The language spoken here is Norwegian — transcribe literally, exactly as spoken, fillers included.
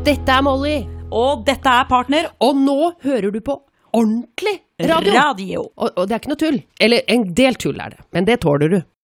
Dette er Molly, Og dette er Partner og nå hører du på ordentlig radio. Radio. Og, og det er ikke noe tull. Eller en del tull er det, men det tåler du.